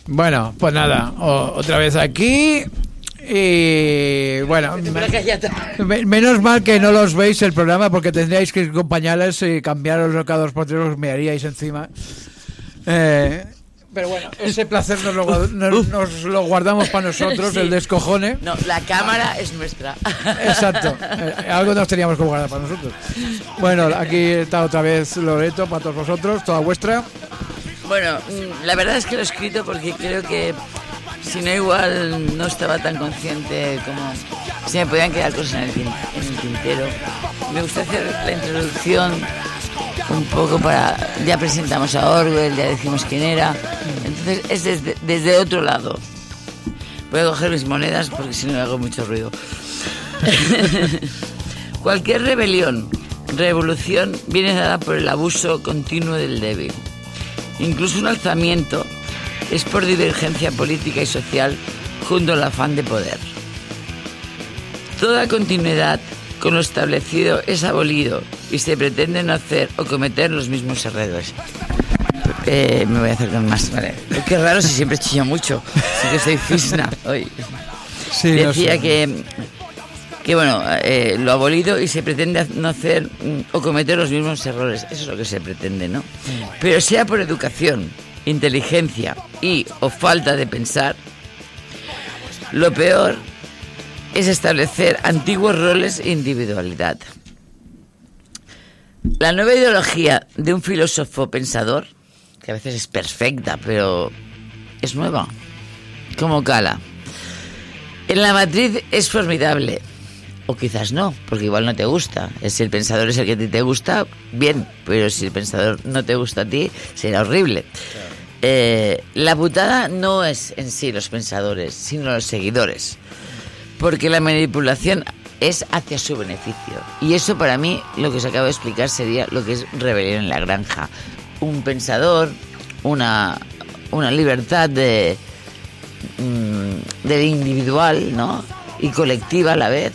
Bueno, pues nada, otra vez aquí. Y bueno, menos mal que no los veis el programa, porque tendríais que ir con pañales y cambiaros cada 2 por 3, os me haríais encima. Pero bueno, ese placer nos lo guardamos para nosotros, sí. El descojone. No, la cámara es nuestra. Exacto, algo nos teníamos que guardar para nosotros. Bueno, aquí está otra vez Loreto, para todos vosotros, toda vuestra. Bueno, la verdad es que lo he escrito porque creo que si no, igual no estaba tan consciente como si me podían quedar cosas en el tintero. Me gusta hacer la introducción un poco para... Ya presentamos a Orwell, ya decimos quién era. Entonces es desde otro lado. Voy a coger mis monedas porque si no hago mucho ruido. Cualquier revolución viene dada por el abuso continuo del débil. Incluso un alzamiento es por divergencia política y social junto al afán de poder. Toda continuidad con lo establecido es abolido y se pretende no hacer o cometer los mismos errores. Me voy a acercar más, vale. Qué raro si siempre chillo mucho. Sí que soy fisna hoy. Sí, decía no sé. que bueno, lo abolido y se pretende no hacer o cometer los mismos errores. Eso es lo que se pretende, ¿no? Pero sea por educación, inteligencia y o falta de pensar, lo peor es establecer antiguos roles e individualidad. La nueva ideología de un filósofo pensador, que a veces es perfecta, pero es nueva, como cala. En la matriz es formidable, o quizás no, porque igual no te gusta. Si el pensador es el que a ti te gusta, bien, pero si el pensador no te gusta a ti, será horrible. La putada no es en sí los pensadores, sino los seguidores, porque la manipulación es hacia su beneficio. Y eso para mí, lo que os acabo de explicar, sería lo que es rebelión en la granja. Un pensador, una libertad de individual, ¿no? Y colectiva a la vez,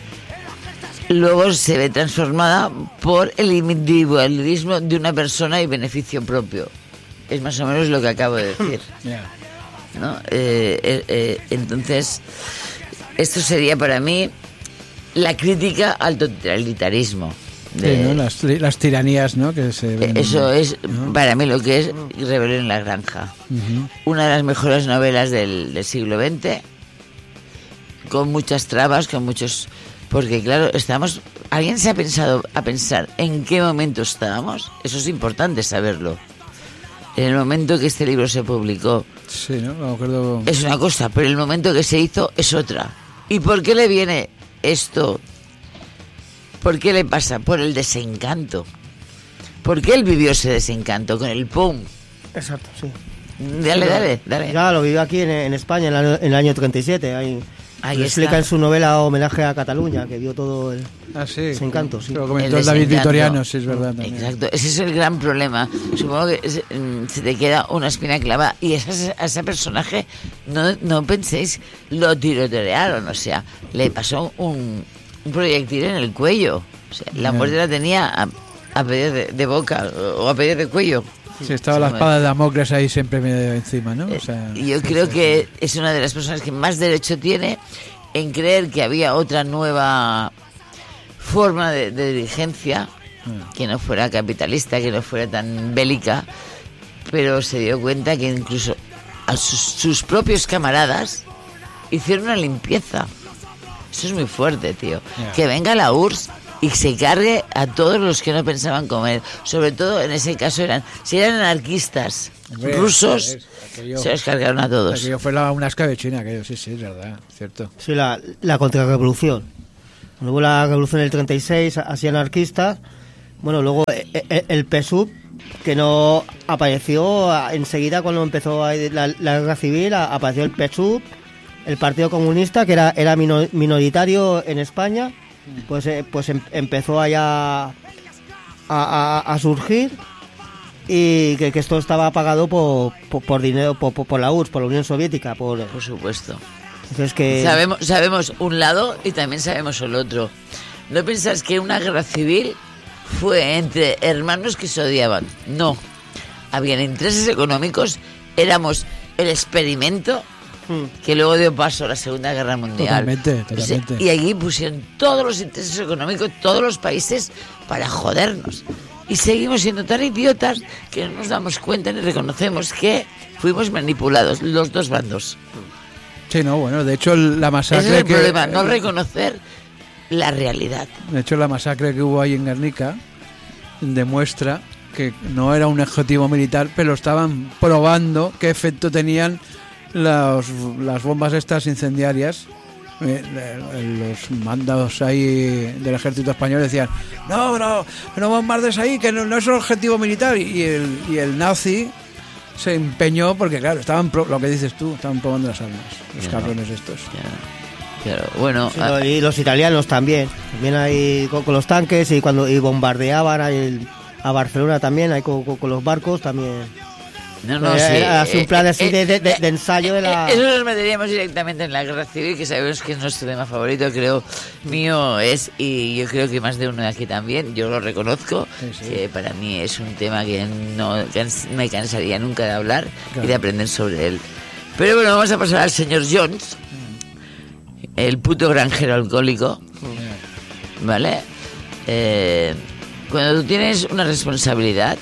luego se ve transformada por el individualismo de una persona y beneficio propio. Es más o menos lo que acabo de decir, ¿no? Entonces, esto sería para mí la crítica al totalitarismo. ¿No? Las tiranías, ¿no? Que se ven, eso es, ¿no? Para mí, lo que es Rebelión en la Granja. Uh-huh. Una de las mejores novelas del siglo XX, con muchas trabas, con muchos... Porque claro, ¿alguien se ha pensado a pensar en qué momento estábamos? Eso es importante saberlo. En el momento que este libro se publicó, sí, ¿no? Me acuerdo... es una cosa, pero el momento que se hizo es otra. ¿Y por qué le viene esto? ¿Por qué le pasa? Por el desencanto. ¿Por qué él vivió ese desencanto con el PUM? Exacto, sí. Dale. Ya lo vivió aquí en España en el año 37. Ahí explica en su novela Homenaje a Cataluña, que vio todo el desencanto. Sí. Lo comentó el David Vitoriano, sí, es verdad. También. Exacto, ese es el gran problema. Supongo que se te queda una espina clavada. Y a ese personaje, no penséis, lo tirotearon. O sea, le pasó un proyectil en el cuello. O sea, la muerte la tenía a pedir de boca o a pedir de cuello. Sí, estaba la espada de Damocles ahí siempre medio encima, ¿no? O sea, yo creo que es una de las personas que más derecho tiene en creer que había otra nueva forma de dirigencia, que no fuera capitalista, que no fuera tan bélica, pero se dio cuenta que incluso a sus propios camaradas hicieron una limpieza. Eso es muy fuerte, tío. Que venga la URSS y se cargue a todos los que no pensaban comer. Sobre todo en ese caso si eran anarquistas rusos, se los cargaron a todos. Aquello fue una escabechina, aquello, sí, es verdad, cierto. Sí, la contrarrevolución. Luego la revolución del 36, así anarquistas. Bueno, luego el PSUV, que no apareció enseguida cuando empezó la guerra civil, apareció el PSUV, el Partido Comunista, que era minoritario en España. Pues empezó allá a surgir, y que esto estaba pagado por dinero, por la URSS, por la Unión Soviética, por supuesto. Entonces que sabemos un lado y también sabemos el otro. ¿No pensás que una guerra civil fue entre hermanos que se odiaban? No, habían intereses económicos éramos el experimento que luego dio paso a la Segunda Guerra Mundial. Totalmente. O sea, y allí pusieron todos los intereses económicos, todos los países, para jodernos. Y seguimos siendo tan idiotas que no nos damos cuenta ni reconocemos que fuimos manipulados, los dos bandos. Sí, no, bueno, de hecho la masacre Ese es el problema, no reconocer la realidad. De hecho la masacre que hubo ahí en Guernica demuestra que no era un objetivo militar, pero estaban probando qué efecto tenían las bombas estas incendiarias. Los mandados ahí del ejército español decían no bombardes ahí, que no es un objetivo militar, y el nazi se empeñó porque claro, lo que dices tú, estaban probando las armas, los cabrones estos. Claro, bueno, sí, y los italianos también ahí con los tanques, y cuando bombardeaban a Barcelona también, ahí con los barcos también. Sí. Hace un plan así de ensayo de la... Eso nos meteríamos directamente en la guerra civil, que sabemos que es nuestro tema favorito, creo, mío es, y yo creo que más de uno de aquí también, yo lo reconozco, que para mí es un tema que no me cansaría nunca de hablar y de aprender sobre él. Pero bueno, vamos a pasar al señor Jones, el puto granjero alcohólico, ¿vale? Cuando tú tienes una responsabilidad,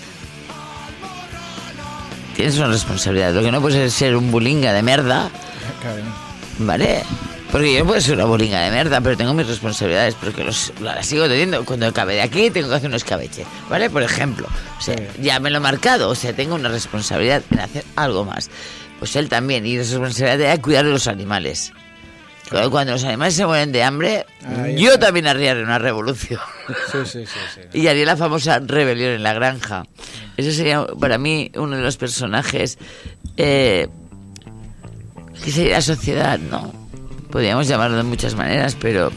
lo que no puedes ser un bulinga de merda, ¿vale? Porque yo puedo ser una bulinga de merda, pero tengo mis responsabilidades, porque las sigo teniendo. Cuando acabe de aquí tengo que hacer un escabeche, ¿vale? Por ejemplo, o sea, ya me lo he marcado, o sea, tengo una responsabilidad en hacer algo más. Pues él también, y la responsabilidad de cuidar de los animales. Cuando los animales se mueren de hambre, yo también haría una revolución. Sí. Y haría la famosa rebelión en la granja. Ese sería para mí uno de los personajes que sería la sociedad, ¿no? Podríamos llamarlo de muchas maneras, pero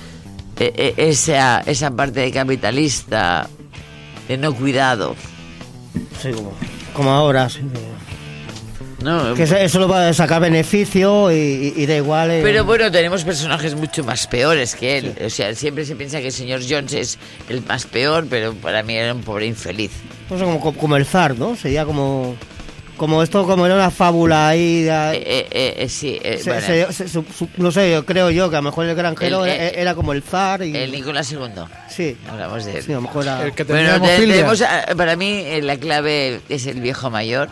esa parte de capitalista, de no cuidado. Sí, como ahora, sí. No, que eso lo va a sacar beneficio y da igual. Pero bueno, tenemos personajes mucho más peores que él. Sí. O sea, siempre se piensa que el señor Jones es el más peor, pero para mí era un pobre infeliz. Pues como el zar, ¿no? Sería como esto, como era una fábula ahí. Sí. No sé, creo yo que a lo mejor el granjero era como el zar. El Nicolás II. Sí. Hablamos de él. Sí, a lo mejor era... El que tenemos, para mí la clave es el viejo mayor.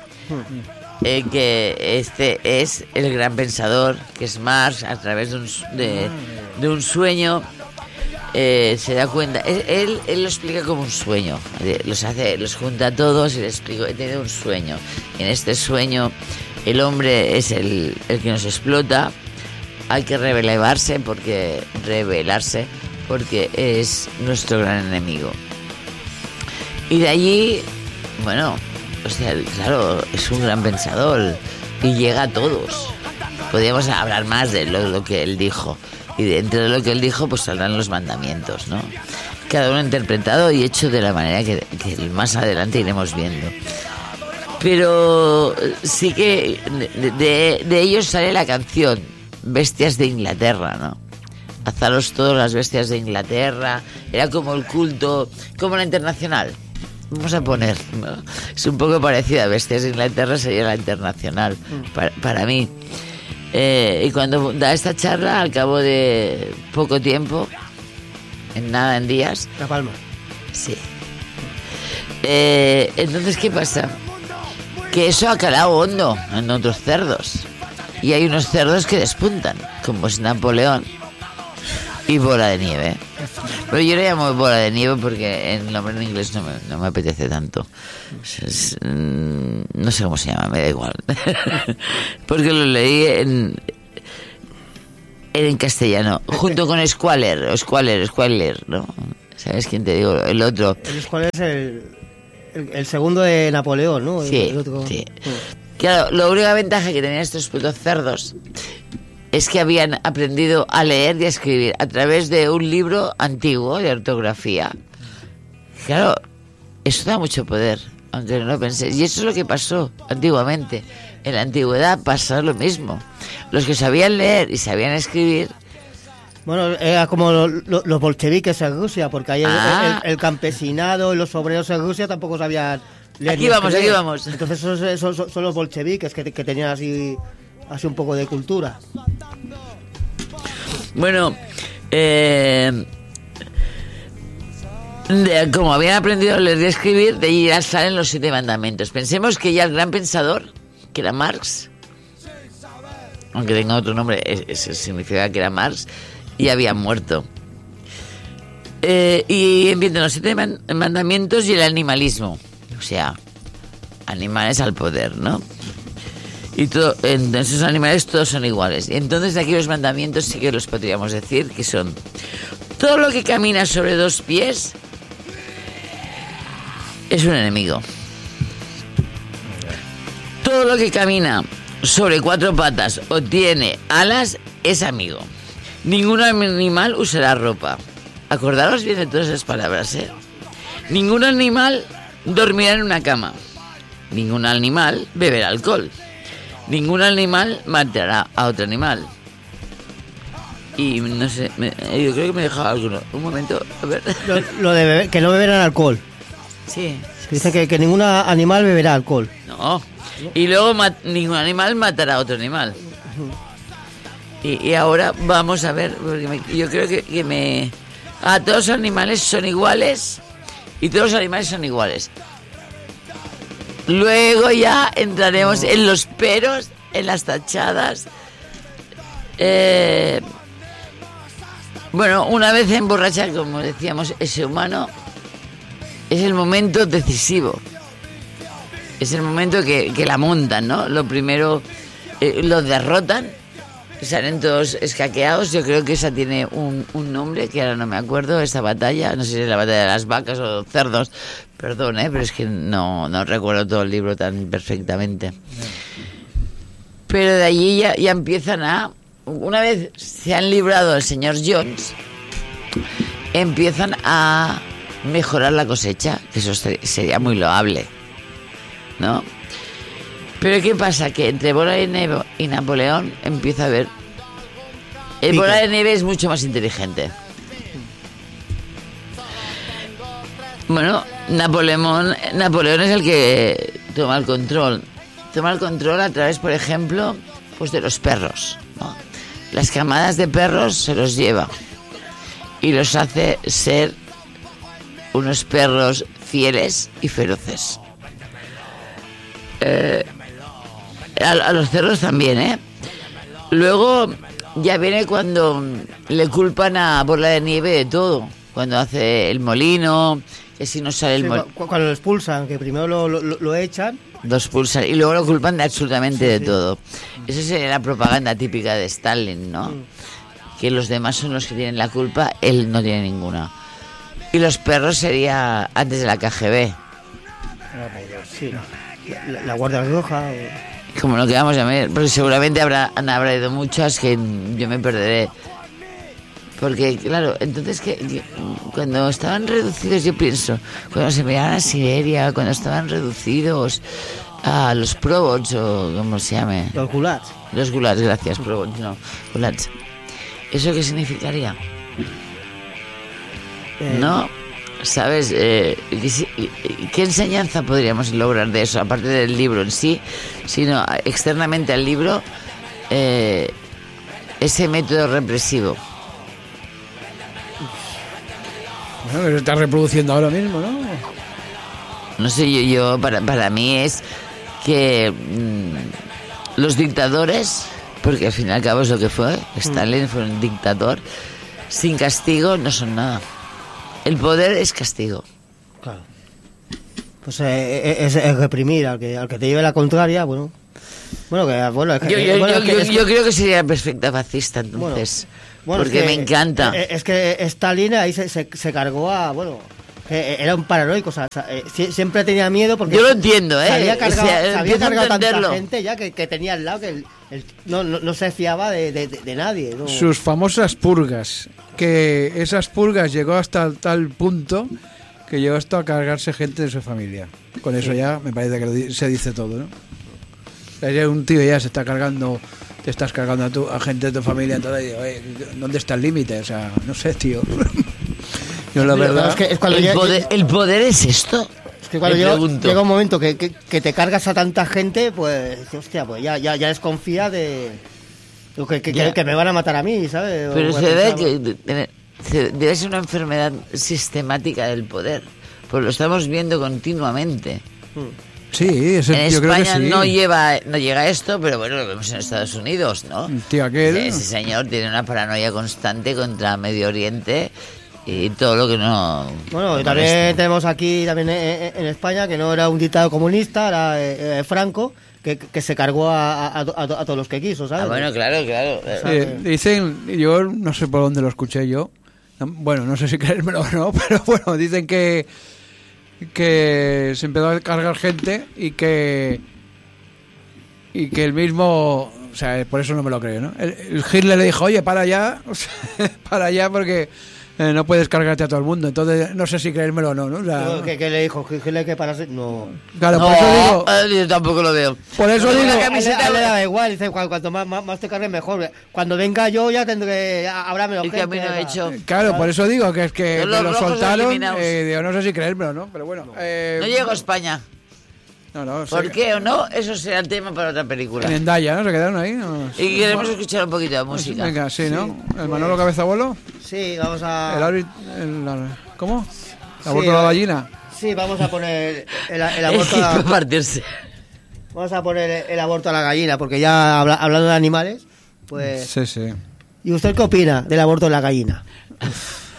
Que este es el gran pensador, que es Marx, a través de un sueño, se da cuenta, él lo explica como un sueño, los junta a todos y les explica que tiene un sueño. En este sueño el hombre es el que nos explota, hay que rebelarse porque es nuestro gran enemigo. Y de allí, bueno, o sea, claro, es un gran pensador y llega a todos. Podríamos hablar más de lo que él dijo. Y dentro de lo que él dijo, pues saldrán los mandamientos, ¿no? Cada uno interpretado y hecho de la manera que más adelante iremos viendo. Pero sí que de ellos sale la canción Bestias de Inglaterra, ¿no? Azaros todos las bestias de Inglaterra. Era como el culto, como la Internacional. Vamos a poner, ¿no? Es un poco parecida a Bestias de Inglaterra, sería la Internacional para mí. Y cuando da esta charla, al cabo de poco tiempo, en días... La Palma. Sí. Entonces, ¿qué pasa? Que eso ha calado hondo en otros cerdos. Y hay unos cerdos que despuntan, como es Napoleón y Bola de Nieve. Pero yo le llamo Bola de Nieve porque el nombre en inglés no me apetece tanto. No sé cómo se llama, me da igual. Porque lo leí en castellano, junto con Squaller, ¿no? ¿Sabes quién te digo? El otro. El Squaller es el segundo de Napoleón, ¿no? Sí, el otro... sí. Claro, la única ventaja que tenían estos putos cerdos es que habían aprendido a leer y a escribir a través de un libro antiguo de ortografía. Claro, eso da mucho poder, aunque no lo penséis. Y eso es lo que pasó antiguamente. En la antigüedad pasaba lo mismo. Los que sabían leer y sabían escribir... Bueno, era como los bolcheviques en Rusia, porque ahí el campesinado y los obreros en Rusia tampoco sabían Aquí vamos. Entonces son los bolcheviques que tenían así un poco de cultura. Bueno, como habían aprendido a leer y a escribir, de ahí ya salen los 7 mandamientos. Pensemos que ya el gran pensador, que era Marx, aunque tenga otro nombre, eso significa que era Marx, ya había muerto. Y empiezan los 7 mandamientos y el animalismo, o sea, animales al poder, ¿no? Y en esos animales todos son iguales. Y entonces aquí los mandamientos sí que los podríamos decir que son: todo lo que camina sobre 2 pies es un enemigo. Todo lo que camina sobre 4 patas o tiene alas es amigo. Ningún animal usará ropa. Acordaros bien de todas esas palabras, ¿eh? Ningún animal dormirá en una cama. Ningún animal beberá alcohol. Ningún animal matará a otro animal. Y no sé, yo creo que me he dejado alguno. Un momento, a ver. Lo de beber, que no beberán alcohol. Sí. Dice que ningún animal beberá alcohol. No. Y luego ningún animal matará a otro animal. Y ahora vamos a ver, porque yo creo que todos los animales son iguales y todos los animales son iguales. Luego ya entraremos en los peros, en las tachadas. Bueno, una vez emborracha, como decíamos, ese humano, es el momento decisivo. Es el momento que la montan, ¿no? Lo primero, lo derrotan, salen todos escaqueados. Yo creo que esa tiene un nombre, que ahora no me acuerdo, esta batalla. No sé si es la batalla de las vacas o cerdos. Perdón, pero es que no recuerdo todo el libro tan perfectamente. Pero de allí ya empiezan una vez se han librado el señor Jones, empiezan a mejorar la cosecha, que eso sería muy loable, ¿no? Pero ¿qué pasa? Que entre Bola de Nieve y Napoleón empieza a haber... El Bola de Nieve es mucho más inteligente. Bueno, Napoleón es el que toma el control. Toma el control a través, por ejemplo, pues de los perros, ¿no? Las camadas de perros se los lleva y los hace ser unos perros fieles y feroces. A los cerdos también, ¿eh? Luego ya viene cuando le culpan a Bola de Nieve de todo. Cuando hace el molino, que si no sale el molino... Cuando lo expulsan, que primero lo echan... Lo expulsan y luego lo culpan de absolutamente de todo. Esa sería la propaganda típica de Stalin, ¿no? Que los demás son los que tienen la culpa, él no tiene ninguna. Y los perros sería antes de la KGB. Sí, la Guardia Roja... Como lo que vamos a ver, porque seguramente han habido muchas que yo me perderé. Porque, claro, entonces cuando estaban reducidos, yo pienso, cuando se enviaban a Siberia, cuando estaban reducidos a los probots, o como se llame. Los gulags. Los gulags, gracias, probots, no, gulags. ¿Eso qué significaría? ¿No? ¿Sabes? ¿Qué enseñanza podríamos lograr de eso? Aparte del libro en sí, sino externamente al libro, ese método represivo. Bueno, que se está reproduciendo ahora mismo, ¿no? No sé, yo para mí es que los dictadores, porque al fin y al cabo es lo que fue, Stalin fue un dictador, sin castigo no son nada. El poder es castigo. Claro. Pues es reprimir al que te lleve la contraria, bueno. Yo creo que sería perfecta fascista, entonces. Bueno, porque me encanta. Es que Stalin ahí se cargó a... Bueno, era un paranoico, o sea, siempre tenía miedo porque... Yo lo entiendo, se había cargado tanta gente ya que tenía al lado que no se fiaba de nadie, ¿no? Sus famosas purgas, que esas purgas llegó hasta tal punto que llegó hasta a cargarse gente de su familia. Con eso ya me parece que se dice todo, ¿no? O sea, un tío ya se está cargando... Te estás cargando a gente de tu familia, entonces digo, ¿dónde está el límite? O sea, no sé, tío. Yo la verdad... Es que es cuando el poder es esto. Es que cuando llega un momento que te cargas a tanta gente, pues, hostia, pues ya desconfía de que me van a matar a mí, ¿sabes? Pero se ve que debe ser una enfermedad sistemática del poder, pues lo estamos viendo continuamente. Sí, en yo España creo que sí. no llega esto, pero bueno, lo vemos en Estados Unidos, ¿no? Tío, Ese señor tiene una paranoia constante contra Medio Oriente y todo lo que no... Bueno, también tenemos aquí, también en España, que no era un dictador comunista, era Franco, que se cargó a todos los que quiso, ¿sabes? Bueno, claro. Dicen, yo no sé por dónde lo escuché yo, bueno, no sé si creérmelo o no, pero bueno, dicen que se empezó a cargar gente y que el mismo, o sea, por eso no me lo creo, ¿no? El Hitler le dijo, oye, para allá, para allá porque no puedes cargarte a todo el mundo. Entonces, no sé si creérmelo o no, ¿no? O sea, ¿Qué le dijo? ¿Hitler que parase? No. Claro, por eso digo... Yo tampoco lo veo. Por eso digo... A él le da igual, dice, cuanto más te cargues mejor. Cuando venga yo ya habrá menos gente. Camino hecho. Claro, por eso digo que es que me lo soltaron. Digo, no sé si creérmelo, ¿no? Pero bueno... No llego a España. No, ¿Por qué o no? Eso será el tema para otra película. En Endaya, ¿no? Se quedaron ahí. ¿No? Y queremos escuchar un poquito de música. Venga, sí, ¿no? El Manolo Cabezabuelo. Sí, vamos a... ¿Cómo? ¿El aborto a la gallina? Sí, vamos a poner el aborto a la... partirse. Vamos a poner el aborto a la gallina, porque ya hablando de animales, pues... Sí. ¿Y usted qué opina del aborto de la gallina?